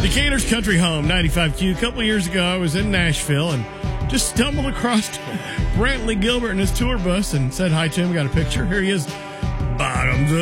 Decatur's Country Home, 95Q. A couple of years ago, I was in Nashville and just stumbled across Brantley Gilbert in his tour bus and said hi to him, got a picture. Here he is, bottoms